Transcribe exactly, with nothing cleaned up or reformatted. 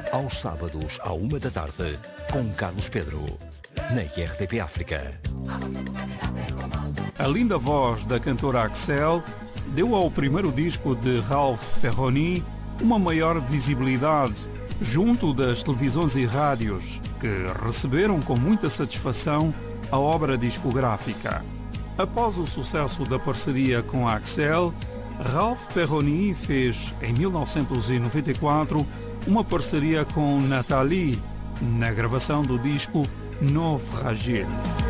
Aos sábados, à uma da tarde, com Carlos Pedro, na R T P África. A linda voz da cantora Axel deu ao primeiro disco de Ralph Perroni uma maior visibilidade junto das televisões e rádios, que receberam com muita satisfação a obra discográfica. Após o sucesso da parceria com a Axel, Ralph Perroni fez, em mil novecentos e noventa e quatro, uma parceria com Nathalie na gravação do disco No Fragile.